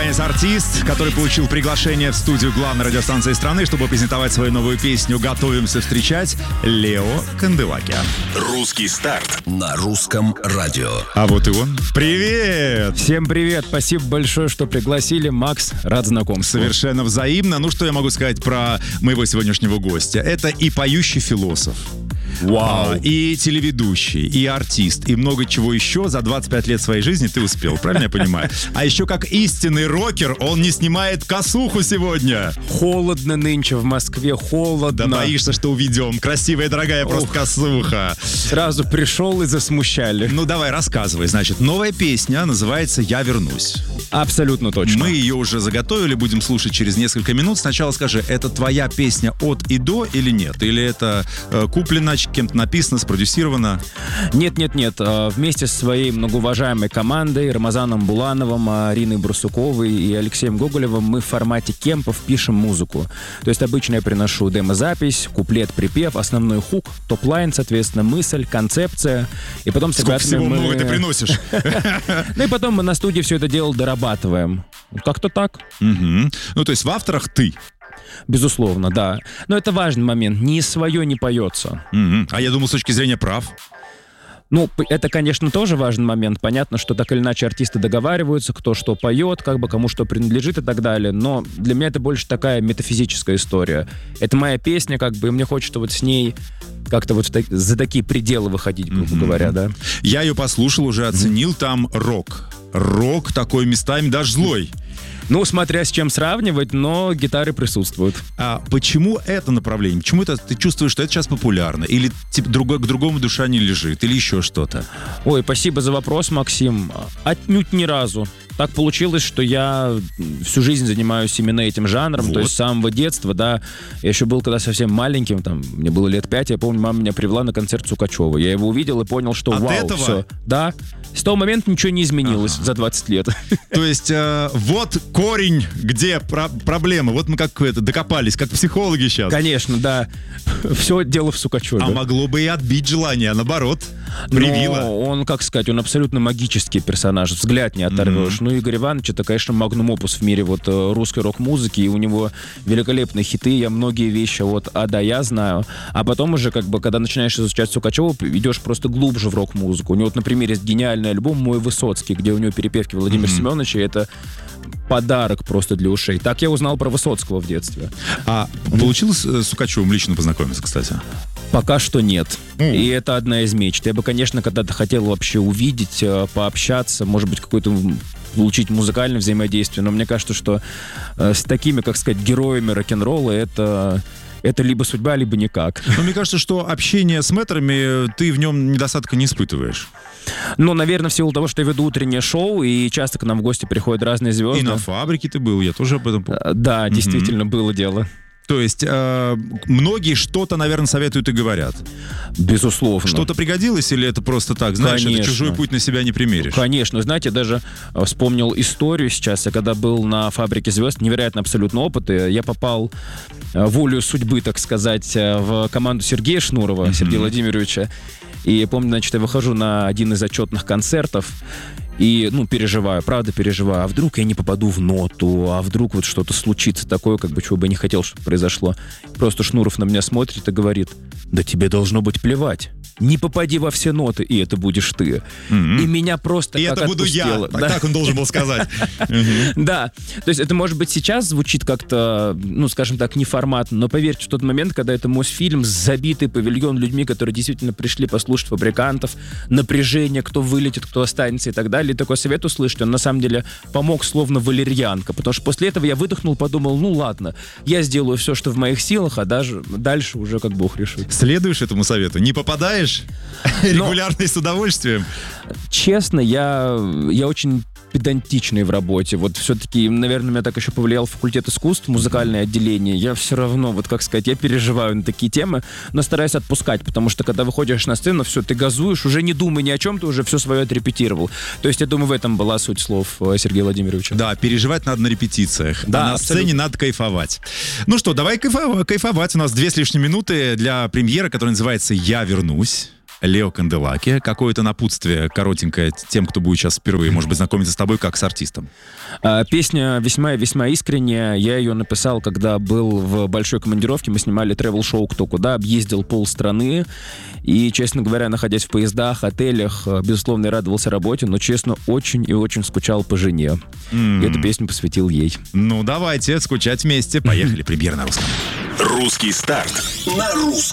наконец, артист, который получил приглашение в студию главной радиостанции страны, чтобы презентовать свою новую песню «Готовимся встречать», Лео Кандевакиа. Русский старт на русском радио. А вот и он. Привет! Всем привет! Спасибо большое, что пригласили. Макс, рад знакомству. Совершенно взаимно. Ну, что я могу сказать про моего сегодняшнего гостя? Это и поющий философ. Вау. И телеведущий, и артист, и много чего еще за 25 лет своей жизни ты успел, правильно я понимаю? А еще как истинный рокер, он не снимает косуху сегодня. Холодно нынче в Москве, холодно. Да боишься, что уведем. Красивая, дорогая, просто косуха. Сразу пришел и засмущали. Ну давай, рассказывай. Значит, новая песня называется «Я вернусь». Абсолютно точно. Мы ее уже заготовили, будем слушать через несколько минут. Сначала скажи, это твоя песня от и до или нет? Или это куплено, кем-то написано, спродюсировано? Нет. Вместе со своей многоуважаемой командой Рамазаном Булановым, Ариной Брусуковой и Алексеем Гоголевым мы в формате кемпов пишем музыку. То есть обычно я приношу демозапись, куплет, припев, основной хук, топ-лайн, соответственно, мысль, концепция. И потом с Сколько ребятами всего много ты приносишь? Ну и потом мы на студии все это дело дорабатываем. Как-то так. Ну, то есть в авторах ты. Безусловно, да. Но это важный момент. Ни свое не поется. А я думал, с точки зрения прав. Ну, это, конечно, тоже важный момент. Понятно, что так или иначе артисты договариваются, кто что поет, как бы кому что принадлежит и так далее. Но для меня это больше такая метафизическая история. Это моя песня, как бы, и мне хочется вот с ней как-то вот за такие пределы выходить, грубо говоря, да. Я ее послушал, уже оценил, там рок. Рок такой местами даже злой. Ну, смотря с чем сравнивать, но гитары присутствуют. А почему это направление? Почему это ты чувствуешь, что это сейчас популярно? Или типа, к другому душа не лежит? Или еще что-то? Ой, спасибо за вопрос, Максим. Отнюдь ни разу. Так получилось, что я всю жизнь занимаюсь именно этим жанром, Вот. то есть с самого детства, да. Я еще был когда совсем маленьким, там, мне было лет 5, я помню, мама меня привела на концерт Сукачева. Я его увидел и понял, что От вау, этого? все. Да. С того момента ничего не изменилось за 20 лет. То есть вот корень, где проблема. Вот мы как докопались, как психологи сейчас. Конечно, да. Все дело в Сукачеве. А могло бы и отбить желание, а наоборот, привило. Но он, как сказать, он абсолютно магический персонаж, взгляд не оторвешь. Ну, Игорь Иванович, это, конечно, магнум опус в мире вот русской рок-музыки, и у него великолепные хиты, я многие вещи от А до Я знаю. А потом уже, как бы, когда начинаешь изучать Сукачева, идешь просто глубже в рок-музыку. У него, вот, например, есть гениальный альбом «Мой Высоцкий», где у него перепевки Владимира Семеновича, и это подарок просто для ушей. Так я узнал про Высоцкого в детстве. А получилось с Сукачевым лично познакомиться, кстати? Пока что нет. И это одна из мечт. Я бы, конечно, когда-то хотел вообще увидеть, пообщаться, может быть, какой-то получить музыкальное взаимодействие, но мне кажется, что с такими, как сказать, героями рок-н-ролла это либо судьба, либо никак. Но мне кажется, что общение с мэтрами, ты в нем недостатка не испытываешь. Ну, наверное, в силу того, что я веду утреннее шоу, и часто к нам в гости приходят разные звезды. И на фабрике ты был, я тоже об этом помню. Да, действительно, было дело. То есть многие что-то, наверное, советуют и говорят. Безусловно. Что-то пригодилось или это просто так? Знаешь, Конечно. это чужой путь на себя не примеришь. Конечно. Знаете, даже вспомнил историю сейчас. Я когда был на «Фабрике звезд», невероятно абсолютно опыт, и я попал волею судьбы, так сказать, в команду Сергея Шнурова, Сергея Владимировича. И я помню, значит, я выхожу на один из отчетных концертов, и, переживаю, правда переживаю. А вдруг я не попаду в ноту, а вдруг вот что-то случится такое, как бы, чего бы я не хотел, чтобы произошло. Просто Шнуров на меня смотрит и говорит: да тебе должно быть плевать. Не попади во все ноты, и это будешь ты. И меня просто и как это буду отпустило. я. Так он должен был сказать. Да. То есть это, может быть, сейчас звучит как-то, скажем так, неформатно, но поверьте, в тот момент, когда это Мосфильм, забитый павильон людьми, которые действительно пришли послушать «Фабрикантов», напряжение, кто вылетит, кто останется и так далее, и такой совет услышать, он на самом деле помог словно валерьянка, потому что после этого я выдохнул, подумал, ладно, я сделаю все, что в моих силах, а даже дальше уже как Бог решит. Следуешь этому совету? Не попадаешь? Регулярно и с удовольствием? Честно, я очень педантичный в работе. Вот все-таки, наверное, меня так еще повлиял факультет искусств, музыкальное отделение. Я все равно, вот как сказать, я переживаю на такие темы, но стараюсь отпускать, потому что когда выходишь на сцену, все, ты газуешь, уже не думай ни о чем, ты уже все свое отрепетировал. То есть, я думаю, в этом была суть слов Сергея Владимировича. Да, переживать надо на репетициях, да, а на сцене надо кайфовать. Ну что, давай кайфовать. У нас 2 с лишним минуты для премьеры, которая называется «Я вернусь». Лео Канделаки. Какое-то напутствие коротенькое тем, кто будет сейчас впервые, может быть, знакомиться с тобой как с артистом. Песня весьма искренняя. Я ее написал, когда был в большой командировке. Мы снимали тревел-шоу «Кто куда», объездил полстраны. И, честно говоря, находясь в поездах, отелях, безусловно, я радовался работе, но, честно, очень и очень скучал по жене. И эту песню посвятил ей. Ну, давайте скучать вместе. Поехали. Премьера на русском. Русский старт на русском.